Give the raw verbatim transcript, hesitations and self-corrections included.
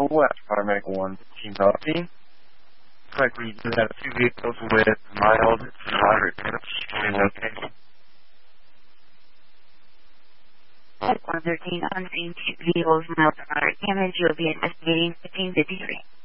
West, Paramedic one fifteen Dolphin. Correct, we do have two vehicles with mild to moderate damage in location. At one thirteen, unseen two vehicles, mild to moderate damage. You'll be investigating fifteen fifty-three.